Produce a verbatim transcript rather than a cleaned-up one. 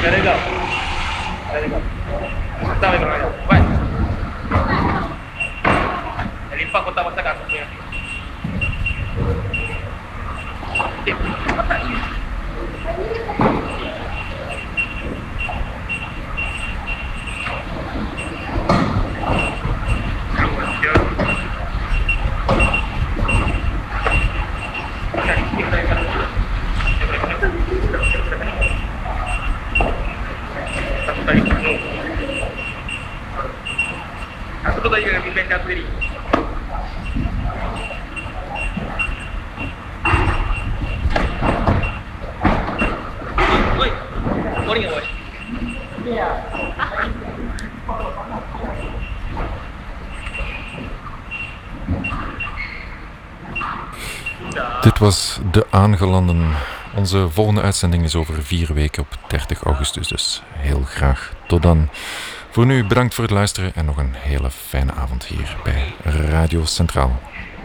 Very good. Very good. Está bien, Ryan. Bueno. El impacto está bastante acá. Aku tuh tadi dengan bimbing jatuh diri. Oi, morning boy. Ja. Dit was De Aangelanden. Onze volgende uitzending is over vier weken op dertig augustus, dus heel graag tot dan. Voor nu bedankt voor het luisteren en nog een hele fijne avond hier bij Radio Centraal.